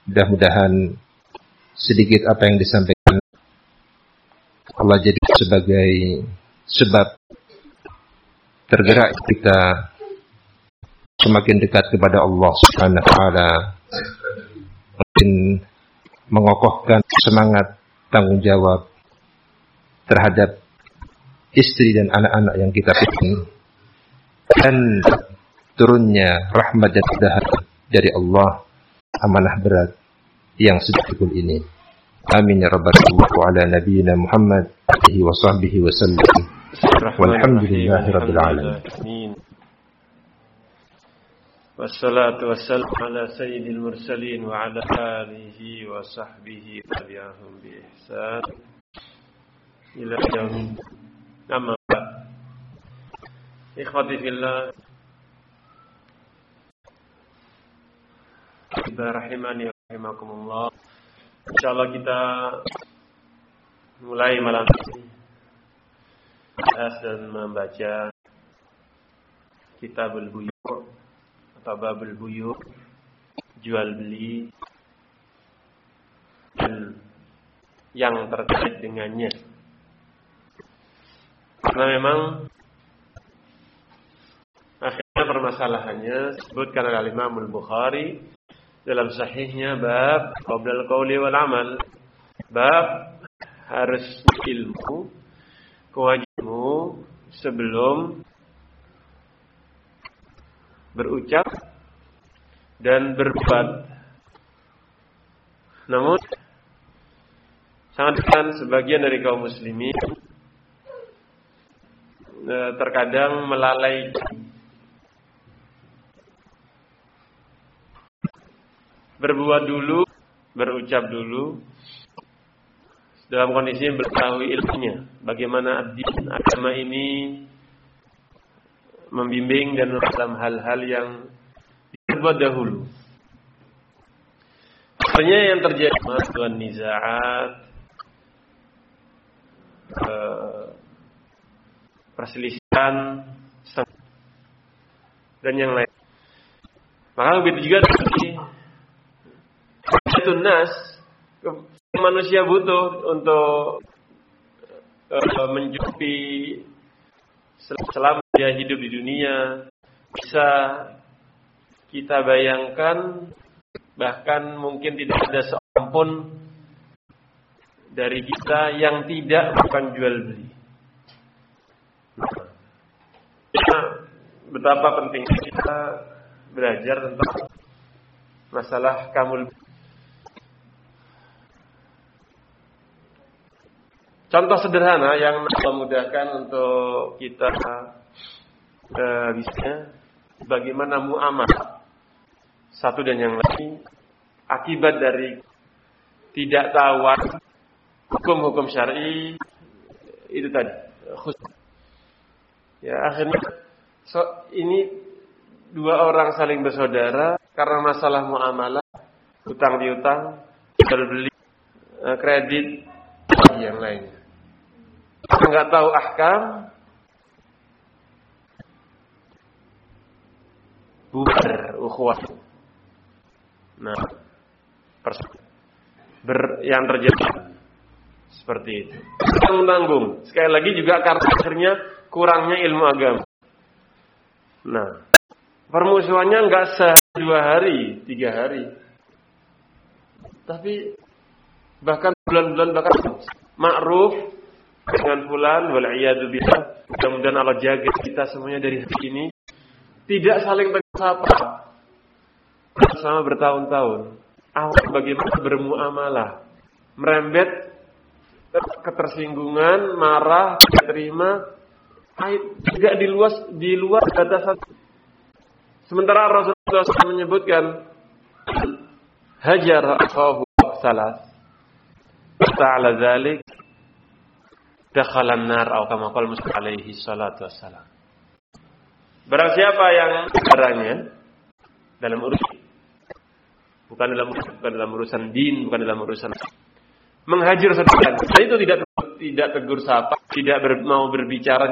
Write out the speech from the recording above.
Mudah-mudahan sedikit apa yang disampaikan Allah jadi sebagai sebab tergerak kita semakin dekat kepada Allah Subhanahu wa taala, mungkin mengokohkan semangat tanggung jawab terhadap istri dan anak-anak yang kita pilih, dan turunnya rahmat dan hidayah dari Allah amanah berat yang sedikit ini. Amin ya rabbal alamin. Ala nabiyyina Muhammad wa sahbihi wa sallam. Walhamdulillahi rabbil alamin. Wassalatu wassalamu ala sayyidil mursalin wa ala alihi wa sahbihi tabi'ahum bi ihsan ila yaumil amma ba'd. Ikhwati fillah, rahimani wa rahimakumullah. Insyaallah kita mulai malam ini dan membaca Kitabul Buyu' atau Babul Buyu', jual beli dan yang terkait dengannya. Karena memang akhirnya permasalahannya disebutkan oleh Imam Al-Bukhari dalam sahihnya, bab qablal qawli wal amal, bab harus ilmu, kewajibanmu sebelum berucap dan berbuat. Namun sangat sebagian dari kaum muslimin terkadang melalaikan berbuat dulu, berucap dulu, dalam kondisi mengetahui ilmunya, bagaimana agama ini membimbing dan dalam hal-hal yang dibuat dahulu. Sebenarnya yang terjadi masalah nizaat, perselisihan dan yang lain. Maka begitu juga nas, manusia butuh untuk mencukupi selama dia hidup di dunia. Bisa kita bayangkan, bahkan mungkin tidak ada seorang pun dari kita yang tidak melakukan jual beli. Betapa pentingnya kita belajar tentang masalah kamul. Contoh sederhana yang memudahkan untuk kita bisa bagaimana muamalah satu dan yang lain akibat dari tidak tahuan hukum-hukum syar'i itu tadi. Ya, akhirnya ini dua orang saling bersaudara karena masalah muamalah, hutang piutang, jual beli, kredit, yang lainnya. Enggak tahu ahkam, bubar ukhuwah. Nah, yang terjadi seperti itu. Tanggung. Sekali lagi juga karena akhirnya kurangnya ilmu agama. Nah, permusuhannya enggak sehari, 2 hari, 3 hari. Tapi bahkan bulan-bulan, bahkan ma'ruf dengan fulan, wal'iyadu billah. Mudah-mudahan Allah jaga kita semuanya dari hari ini. Tidak saling tegur sapa selama bertahun-tahun. Awal bagaimana bermuamalah, merembet ketersinggungan, marah, tidak terima, tidak di luar batasan. Sementara Rasulullah SAW menyebutkan hajar akhahu salas, ta'ala dzalik dakhalan nar, atau kama qala Muhammad alaihi salatu wassalam. Barang siapa yang barangnya dalam urusan bukan dalam urusan din, bukan dalam urusan menghajar saudaranya, itu tidak tegur sapa, tidak mau berbicara